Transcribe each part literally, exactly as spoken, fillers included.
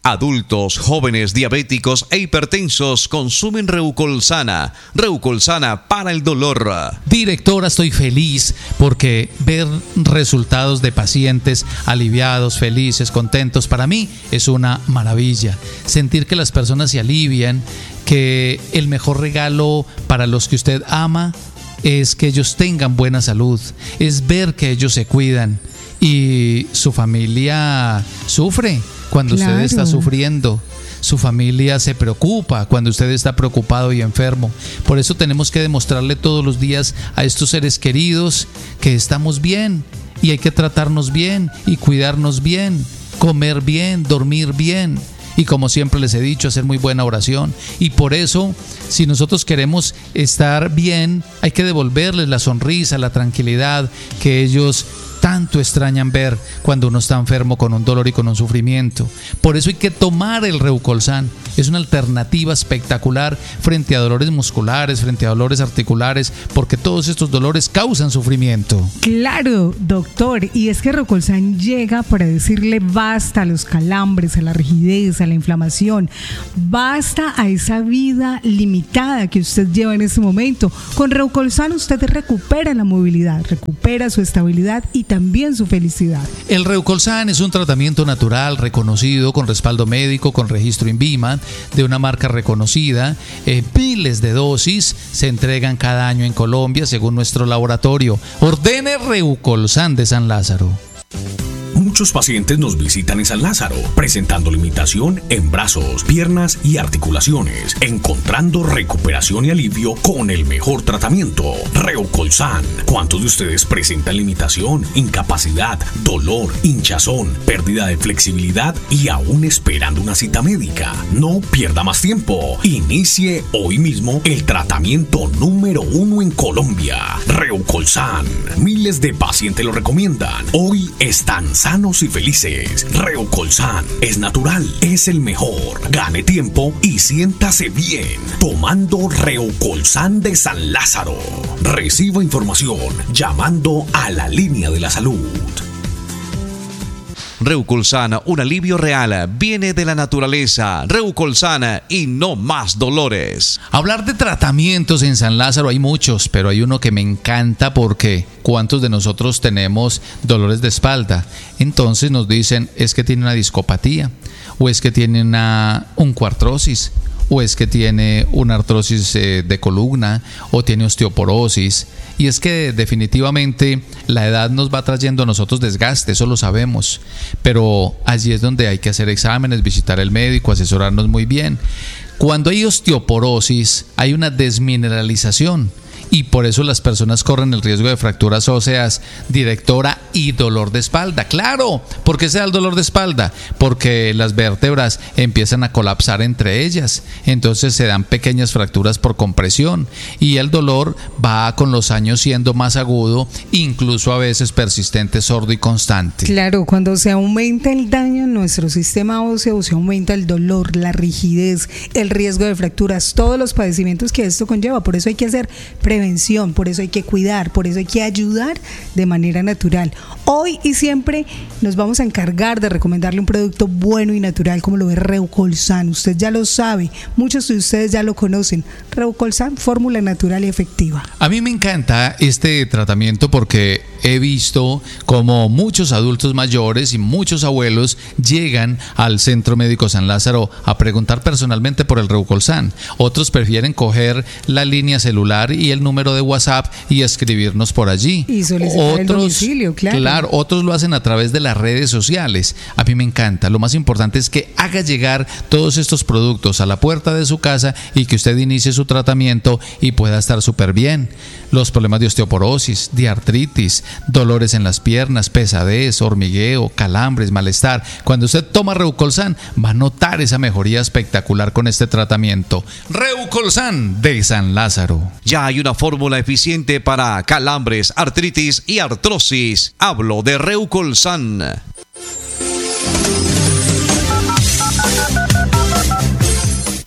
Adultos, jóvenes, diabéticos e hipertensos consumen Reucolsana. Reucolsana para el dolor. Directora, estoy feliz porque ver resultados de pacientes aliviados, felices, contentos, para mí es una maravilla. Sentir que las personas se alivian, que el mejor regalo para los que usted ama es que ellos tengan buena salud, es ver que ellos se cuidan y su familia sufre cuando claro. usted está sufriendo. Su familia se preocupa cuando usted está preocupado y enfermo. Por eso tenemos que demostrarle todos los días a estos seres queridos que estamos bien y hay que tratarnos bien y cuidarnos bien, comer bien, dormir bien. Y como siempre les he dicho, hacer muy buena oración. Y por eso, si nosotros queremos estar bien, hay que devolverles la sonrisa, la tranquilidad que ellos tanto extrañan ver cuando uno está enfermo con un dolor y con un sufrimiento. Por eso hay que tomar el Reucolsan. Es una alternativa espectacular frente a dolores musculares, frente a dolores articulares, porque todos estos dolores causan sufrimiento. Claro, doctor, y es que Reucolsan llega para decirle basta a los calambres, a la rigidez, a la inflamación, basta a esa vida limitada que usted lleva en este momento. Con Reucolsan usted recupera la movilidad, recupera su estabilidad y también su felicidad. El Reucolsan es un tratamiento natural reconocido con respaldo médico, con registro INVIMA, de una marca reconocida. Eh, miles de dosis se entregan cada año en Colombia según nuestro laboratorio. Ordene Reucolsan de San Lázaro. Muchos pacientes nos visitan en San Lázaro, presentando limitación en brazos, piernas y articulaciones, encontrando recuperación y alivio con el mejor tratamiento, Reucolsan. ¿Cuántos de ustedes presentan limitación, incapacidad, dolor, hinchazón, pérdida de flexibilidad y aún esperando una cita médica? No pierda más tiempo. Inicie hoy mismo el tratamiento número uno en Colombia, Reucolsan. Miles de pacientes lo recomiendan. Hoy están sanos y felices. Reucolsan es natural, es el mejor. Gane tiempo y siéntase bien tomando Reucolsan de San Lázaro. Reciba información llamando a la línea de la salud. Reucolsan, un alivio real, viene de la naturaleza. Reucolsan y no más dolores. Hablar de tratamientos en San Lázaro hay muchos, pero hay uno que me encanta porque ¿cuántos de nosotros tenemos dolores de espalda? Entonces nos dicen, es que tiene una discopatía, o es que tiene una oncoartrosis, o es que tiene una artrosis eh, de columna, o tiene osteoporosis. Y es que definitivamente la edad nos va trayendo a nosotros desgaste, eso lo sabemos. Pero allí es donde hay que hacer exámenes, visitar al médico, asesorarnos muy bien. Cuando hay osteoporosis, hay una desmineralización. Y por eso las personas corren el riesgo de fracturas óseas, directora, y dolor de espalda. Claro, ¿por qué se da el dolor de espalda? Porque las vértebras empiezan a colapsar entre ellas, entonces se dan pequeñas fracturas por compresión y el dolor va con los años siendo más agudo, incluso a veces persistente, sordo y constante. Claro, cuando se aumenta el daño en nuestro sistema óseo, se aumenta el dolor, la rigidez, el riesgo de fracturas, todos los padecimientos que esto conlleva. Por eso hay que hacer prevención, por eso hay que cuidar, por eso hay que ayudar de manera natural. Hoy y siempre nos vamos a encargar de recomendarle un producto bueno y natural como lo es Reucolsan. Usted ya lo sabe, muchos de ustedes ya lo conocen. Reucolsan, fórmula natural y efectiva. A mí me encanta este tratamiento porque he visto como muchos adultos mayores y muchos abuelos llegan al Centro Médico San Lázaro a preguntar personalmente por el Reucolsan. Otros prefieren coger la línea celular y el número de WhatsApp y escribirnos por allí. Y solicitar otros, el domicilio, claro. Claro, otros lo hacen a través de las redes sociales. A mí me encanta. Lo más importante es que haga llegar todos estos productos a la puerta de su casa y que usted inicie su tratamiento y pueda estar súper bien. Los problemas de osteoporosis, de artritis, dolores en las piernas, pesadez, hormigueo, calambres, malestar. Cuando usted toma Reucolsan, va a notar esa mejoría espectacular con este tratamiento. Reucolsan de San Lázaro. Ya hay una fórmula eficiente para calambres, artritis y artrosis. Hablo de Reucolsan.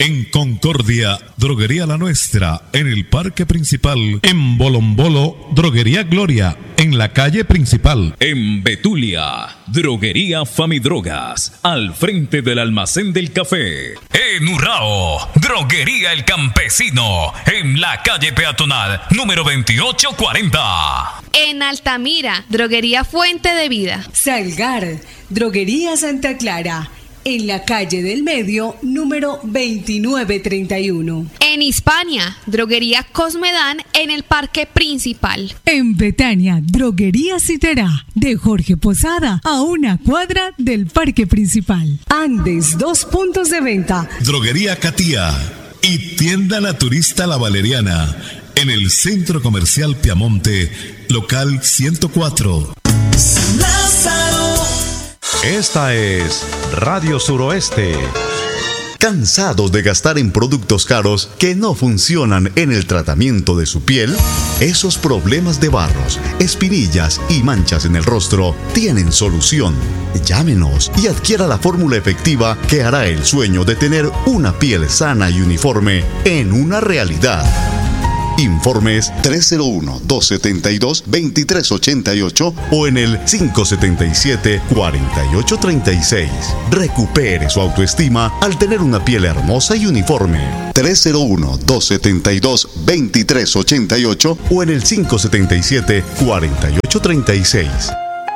En Concordia, Droguería La Nuestra, en el Parque Principal. En Bolombolo, Droguería Gloria, en la calle principal. En Betulia, Droguería Famidrogas, al frente del almacén del café. En Urrao, Droguería El Campesino, en la calle peatonal número veintiocho cuarenta. En Altamira, Droguería Fuente de Vida. Salgar, Droguería Santa Clara, en la calle del Medio, número veintinueve treinta y uno. En Hispania, Droguería Cosmedán, en el Parque Principal. En Betania, Droguería Citerá, de Jorge Posada, a una cuadra del Parque Principal. Andes, dos puntos de venta. Droguería Catía y Tienda Naturista La Valeriana, en el Centro Comercial Piamonte, local ciento cuatro. Esta es Radio Suroeste. ¿Cansados de gastar en productos caros que no funcionan en el tratamiento de su piel? Esos problemas de barros, espinillas y manchas en el rostro tienen solución. Llámenos y adquiera la fórmula efectiva que hará el sueño de tener una piel sana y uniforme en una realidad. Informes tres cero uno, dos siete dos, dos tres ocho ocho o en el cinco siete siete, cuatro ocho tres seis. Recupere su autoestima al tener una piel hermosa y uniforme. tres cero uno, dos siete dos, dos tres ocho ocho o en el cinco siete siete, cuatro ocho tres seis.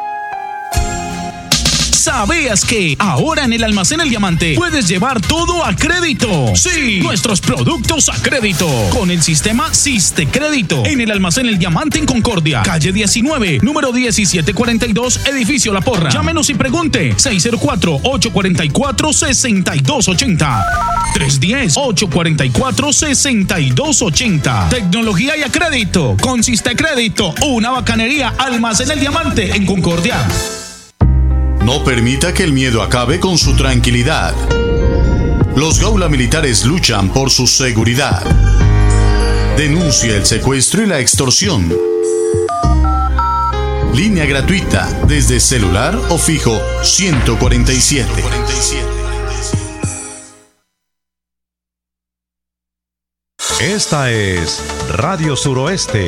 ¿Sabías que ahora en el Almacén El Diamante puedes llevar todo a crédito? Sí, nuestros productos a crédito con el sistema Siste Crédito. En el Almacén El Diamante en Concordia, calle diecinueve, número diecisiete cuarenta y dos, edificio La Porra. Llámenos y pregunte seis cero cuatro, ocho cuatro cuatro, seis dos ocho cero. tres uno cero, ocho cuatro cuatro, seis dos ocho cero. Tecnología y a crédito con Siste Crédito, una bacanería. Almacén El Diamante en Concordia. No permita que el miedo acabe con su tranquilidad. Los Gaula Militares luchan por su seguridad. Denuncia el secuestro y la extorsión. Línea gratuita desde celular o fijo ciento cuarenta y siete. Esta es Radio Suroeste.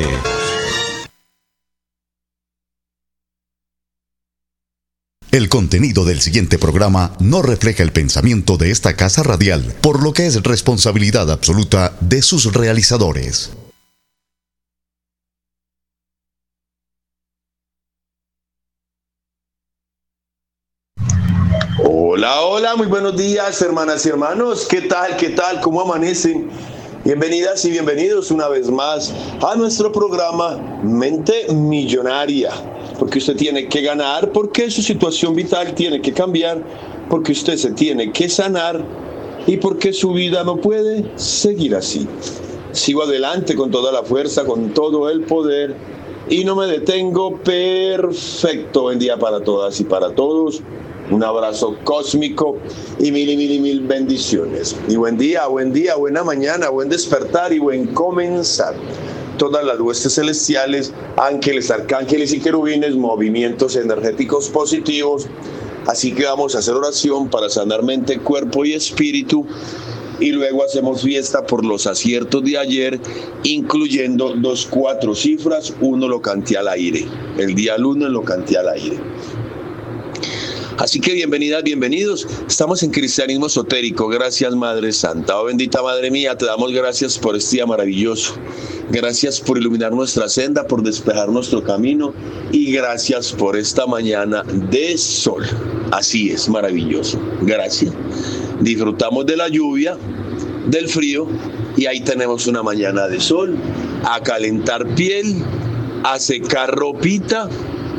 El contenido del siguiente programa no refleja el pensamiento de esta casa radial, por lo que es responsabilidad absoluta de sus realizadores. Hola, hola, muy buenos días, hermanas y hermanos. ¿Qué tal? ¿Qué tal? ¿Cómo amanecen? Bienvenidas y bienvenidos una vez más a nuestro programa Mente Millonaria. Porque usted tiene que ganar, porque su situación vital tiene que cambiar, porque usted se tiene que sanar y porque su vida no puede seguir así. Sigo adelante con toda la fuerza, con todo el poder y no me detengo. Perfecto. Buen día para todas y para todos. Un abrazo cósmico y mil y mil y mil bendiciones. Y buen día, buen día, buena mañana, buen despertar y buen comenzar. Todas las huestes celestiales, ángeles, arcángeles y querubines, movimientos energéticos positivos. Así que vamos a hacer oración para sanar mente, cuerpo y espíritu. Y luego hacemos fiesta por los aciertos de ayer, incluyendo dos, cuatro cifras. Uno lo canté al aire. El día lunes lo canté al aire. Así que bienvenidas, bienvenidos. Estamos en Cristianismo Esotérico. Gracias, Madre Santa. Oh, bendita Madre mía, te damos gracias por este día maravilloso. Gracias por iluminar nuestra senda, por despejar nuestro camino. Y gracias por esta mañana de sol. Así es, maravilloso. Gracias. Disfrutamos de la lluvia, del frío. Y ahí tenemos una mañana de sol. A calentar piel, a secar ropita.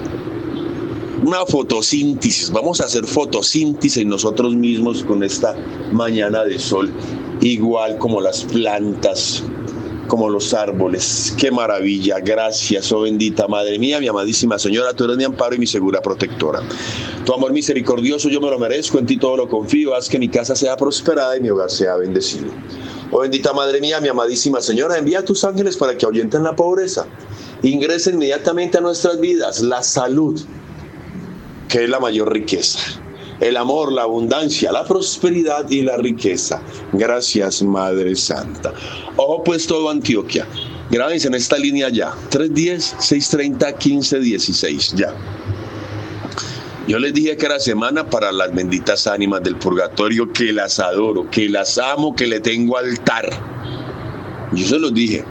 Una fotosíntesis, vamos a hacer fotosíntesis nosotros mismos con esta mañana de sol, igual como las plantas, como los árboles. ¡Qué maravilla! Gracias, oh bendita Madre mía, mi amadísima Señora, tú eres mi amparo y mi segura protectora. Tu amor misericordioso yo me lo merezco, en ti todo lo confío, haz que mi casa sea prosperada y mi hogar sea bendecido. Oh bendita Madre mía, mi amadísima Señora, envía a tus ángeles para que ahuyenten la pobreza, ingresen inmediatamente a nuestras vidas la salud, que es la mayor riqueza. el amor, la abundancia, la prosperidad y la riqueza. Gracias, Madre Santa. Ojo pues todo Antioquia. Grábense en esta línea ya. tres diez, seis treinta, quince dieciséis. Ya. Yo les dije que era semana para las benditas ánimas del purgatorio, que las adoro, que las amo, que le tengo altar. Yo se los dije.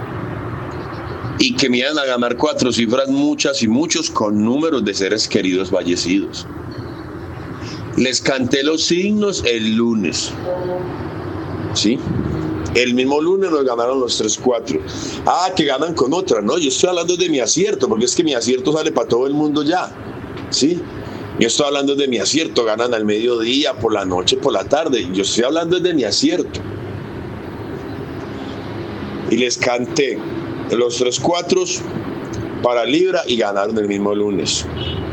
Y que me iban a ganar cuatro cifras, muchas y muchos, con números de seres queridos fallecidos. Les canté los signos el lunes. ¿Sí? El mismo lunes nos ganaron los tres cuatro. Ah, que ganan con otra, ¿no? Yo estoy hablando de mi acierto, porque es que mi acierto sale para todo el mundo ya. ¿Sí? Yo estoy hablando de mi acierto, ganan al mediodía, por la noche, por la tarde. Yo estoy hablando de mi acierto. Y les canté los tres cuatro para Libra y ganaron el mismo lunes.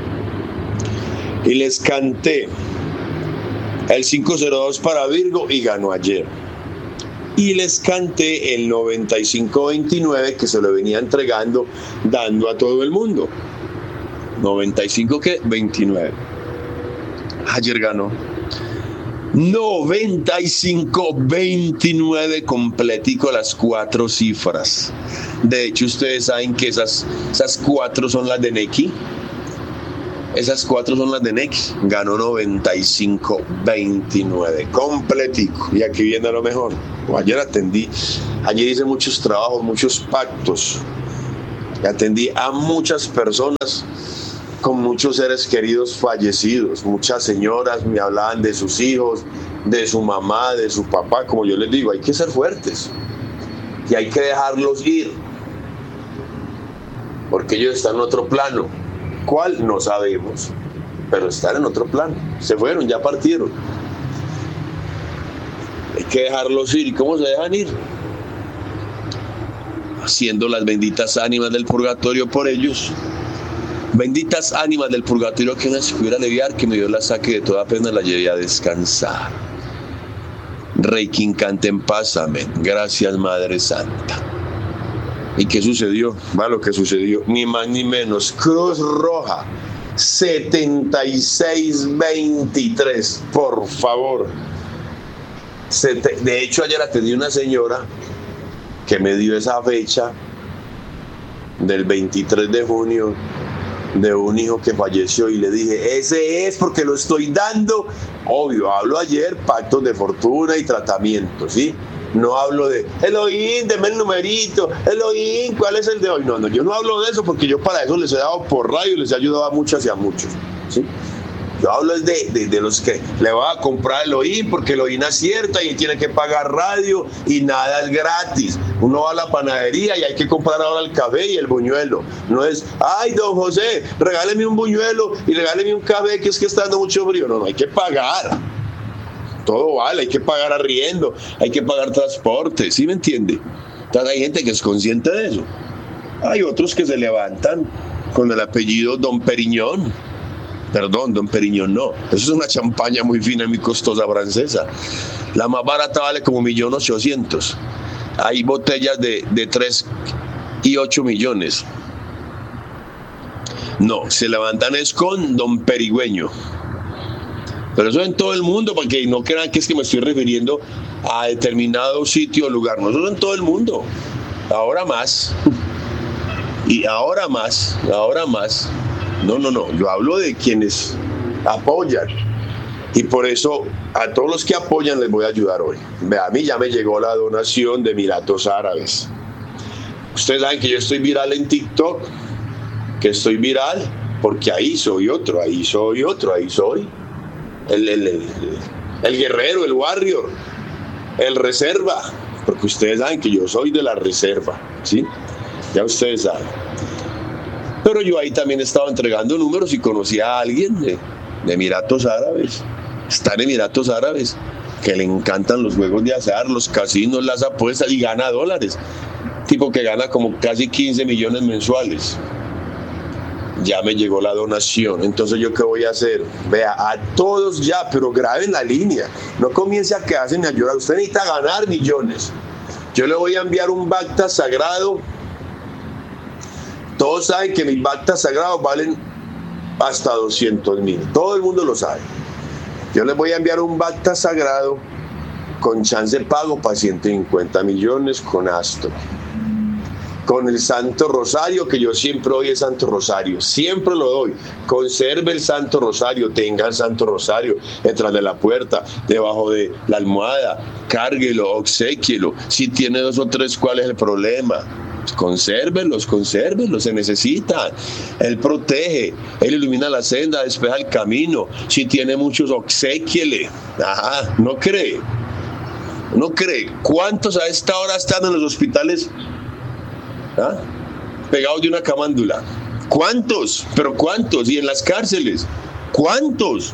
Y les canté el cinco cero dos para Virgo y ganó ayer. Y les canté el noventa y cinco veintinueve que se lo venía entregando, dando a todo el mundo. noventa y cinco que veintinueve. Ayer ganó noventa y cinco veintinueve completico, las cuatro cifras. De hecho, ustedes saben que esas, esas cuatro son las de Neki. Esas cuatro son las de Neki. Ganó noventa y cinco veintinueve completico. Y aquí viene lo mejor. Ayer atendí, ayer hice muchos trabajos, muchos pactos. Y atendí a muchas personas con muchos seres queridos fallecidos. Muchas señoras me hablaban de sus hijos, de su mamá, de su papá. Como yo les digo, hay que ser fuertes y hay que dejarlos ir, porque ellos están en otro plano. ¿Cuál? No sabemos, pero están en otro plano. Se fueron, ya partieron. Hay que dejarlos ir. ¿Y cómo se dejan ir? Haciendo las benditas ánimas del purgatorio por ellos. Benditas ánimas del purgatorio, que no se pudiera aliviar, que me dio la saque de toda pena, la llevé a descansar. Reiki incante en paz, amén. Gracias, Madre Santa. ¿Y qué sucedió? Va lo que sucedió, ni más ni menos. Cruz Roja setenta y seis veintitrés, por favor. De hecho, ayer atendí una señora que me dio esa fecha del veintitrés de junio de un hijo que falleció, y le dije, ese es porque lo estoy dando. Obvio, hablo ayer pactos de fortuna y tratamiento, ¿sí? No hablo de Elohim, deme el numerito, Elohim, ¿cuál es el de hoy? No, no, yo no hablo de eso, porque yo para eso les he dado por radio y les he ayudado a muchas y a muchos, ¿sí? Yo hablo de, de, de los que le va a comprar Elohim, porque Elohim acierta y tiene que pagar radio y nada es gratis. Uno va a la panadería y hay que comprar ahora el café y el buñuelo. No es, ay, don José, regáleme un buñuelo y regáleme un café, que es que está dando mucho frío. No, no, hay que pagar. Todo vale, hay que pagar arriendo, hay que pagar transporte, ¿sí me entiende? Entonces hay gente que es consciente de eso. Hay otros que se levantan con el apellido Don Periñón. Perdón, Don Periñón no. Eso es una champaña muy fina y muy costosa francesa. La más barata vale como un millón ochocientos. Hay botellas de, de tres y ocho millones. No, se levantan es con Don Perigüeño. Pero eso en todo el mundo, para que no crean que es que me estoy refiriendo a determinado sitio o lugar. No, eso en todo el mundo. Ahora más. Y ahora más, ahora más. No, no, no, yo hablo de quienes apoyan, y por eso a todos los que apoyan les voy a ayudar hoy. A mí ya me llegó la donación de Emiratos Árabes. Ustedes saben que yo estoy viral en TikTok, que estoy viral porque ahí soy otro, ahí soy otro, ahí soy el, el, el, el guerrero, el warrior, el reserva, porque ustedes saben que yo soy de la reserva, ¿sí? Ya ustedes saben. Pero yo ahí también estaba entregando números y conocí a alguien de, de Emiratos Árabes. Está en Emiratos Árabes, que le encantan los juegos de azar, los casinos, las apuestas, y gana dólares. Tipo que gana como casi quince millones mensuales. Ya me llegó la donación. Entonces, ¿yo qué voy a hacer? Vea, a todos ya, pero graben la línea. No comience a quedarse ni a llorar. Usted necesita ganar millones. Yo le voy a enviar un Bacta sagrado. Todos saben que mis Bactas sagrados valen hasta doscientos mil. Todo el mundo lo sabe. Yo les voy a enviar un Bacta sagrado con chance de pago para ciento cincuenta millones con Astro. Con el Santo Rosario, que yo siempre doy el Santo Rosario, siempre lo doy. Conserve el Santo Rosario, tenga el Santo Rosario detrás de la puerta, debajo de la almohada, cárguelo, obséquielo. Si tiene dos o tres, ¿cuál es el problema? Consérvelos, consérvelos, se necesitan. Él protege, él ilumina la senda, despeja el camino. Si tiene muchos, obséquiele. Ajá, ¿no cree? ¿No cree? ¿Cuántos a esta hora están en los hospitales? ¿Ah? Pegados de una camándula? ¿Cuántos? ¿Pero cuántos? ¿Y en las cárceles? ¿Cuántos?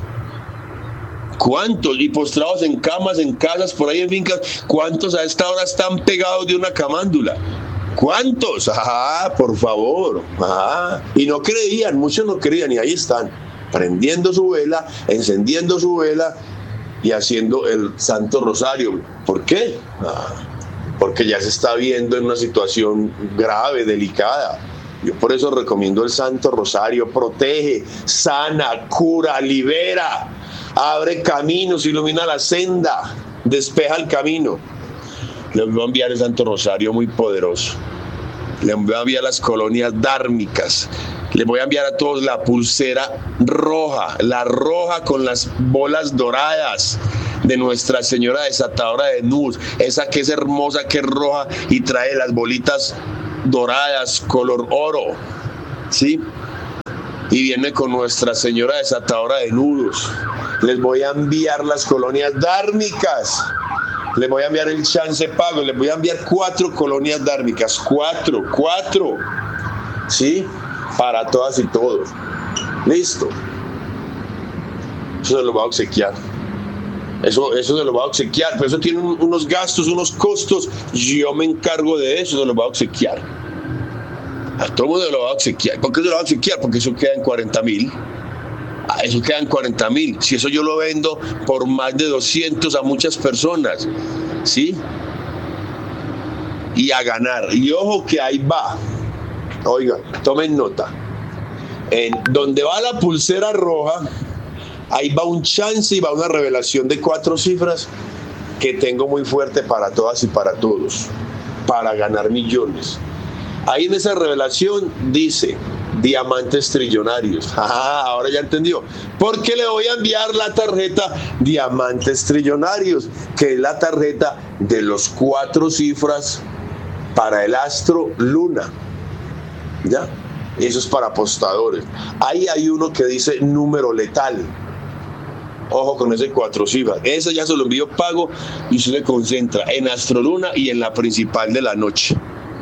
¿Cuántos? Y postrados en camas, en casas, por ahí en fincas. ¿Cuántos a esta hora están pegados de una camándula? ¿Cuántos? Ajá, por favor. Ajá. Y no creían, muchos no creían, y ahí están, prendiendo su vela, encendiendo su vela y haciendo el Santo Rosario. ¿Por qué? Ah. Porque ya se está viendo en una situación grave, delicada. Yo por eso recomiendo el Santo Rosario. Protege, sana, cura, libera, abre caminos, ilumina la senda, despeja el camino. Les voy a enviar el Santo Rosario muy poderoso. Les voy a enviar las colonias dármicas. Les voy a enviar a todos la pulsera roja, la roja con las bolas doradas de Nuestra Señora Desatadora de Nudos, esa que es hermosa, que es roja y trae las bolitas doradas, color oro, ¿sí? Y viene con Nuestra Señora Desatadora de Nudos. Les voy a enviar las colonias dármicas, les voy a enviar el chance pago, les voy a enviar cuatro colonias dármicas, cuatro, cuatro, ¿sí? Para todas y todos. Listo. Eso se lo va a obsequiar. Eso, eso se lo va a obsequiar, pero eso tiene un, unos gastos, unos costos. Yo me encargo de eso, se lo va a obsequiar. A todo el mundo se lo va a obsequiar. ¿Por qué se lo va a obsequiar? Porque eso queda en cuarenta mil. Eso queda en cuarenta mil. Si eso yo lo vendo por más de doscientos a muchas personas, ¿sí? Y a ganar. Y ojo que ahí va. Oiga, tomen nota. En donde va la pulsera roja, ahí va un chance y va una revelación de cuatro cifras que tengo muy fuerte para todas y para todos, para ganar millones. Ahí en esa revelación dice diamantes trillonarios. Ah, ahora ya entendió. Porque le voy a enviar la tarjeta diamantes trillonarios, que es la tarjeta de los cuatro cifras para el astro Luna. ¿Ya? Eso es para apostadores. Ahí hay uno que dice número letal. Ojo con ese cuatro cifras. Ese ya se lo envío pago y usted se concentra en Astroluna y en la principal de la noche.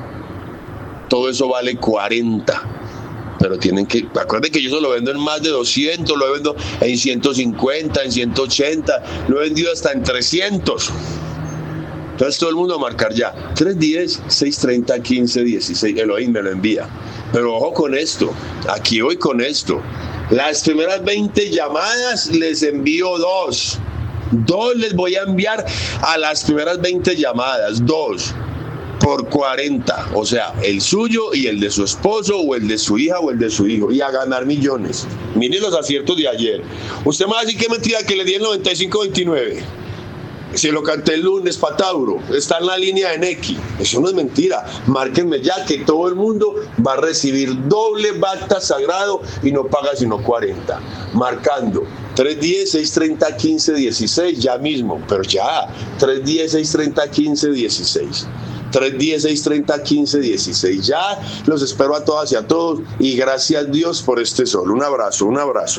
Todo eso vale cuarenta. Pero tienen que, acuérdense que yo se lo vendo en más de doscientos, lo vendo en ciento cincuenta, en ciento ochenta, lo he vendido hasta en trescientos. Entonces todo el mundo a marcar ya. tres diez, seis treinta, quince dieciséis. Elohim me lo envía. Pero ojo con esto. Aquí voy con esto. Las primeras veinte llamadas les envío dos. Dos les voy a enviar a las primeras veinte llamadas. Dos. Por cuarenta. O sea, el suyo y el de su esposo o el de su hija o el de su hijo. Y a ganar millones. Miren los aciertos de ayer. Usted me va a decir que mentira que le di el noventa y cinco veintinueve. Si lo canté el lunes para Tauro, está en la línea de Neki. Eso no es mentira. Márquenme ya que todo el mundo va a recibir doble Bacta sagrado y no paga sino cuarenta. Marcando tres diez, seis treinta, quince dieciséis ya mismo, pero ya. tres diez, seis treinta, quince dieciséis. tres diez, seis treinta, quince dieciséis. Ya los espero a todas y a todos y gracias a Dios por este sol. Un abrazo, un abrazo.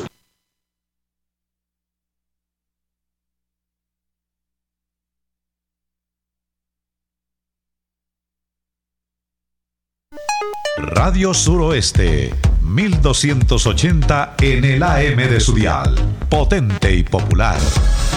Radio Suroeste, mil doscientos ochenta en el A M de su dial, potente y popular.